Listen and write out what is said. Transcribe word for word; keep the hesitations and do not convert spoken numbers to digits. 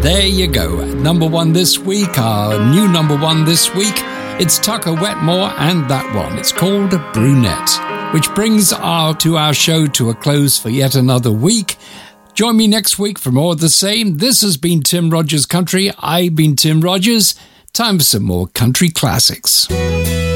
There you go. Number one this week, our new number one this week. It's Tucker Wetmore and that one. It's called Brunette, which brings our to our show to a close for yet another week. Join me next week for more of the same. This has been Tim Rogers Country. I've been Tim Rogers. Time for some more country classics.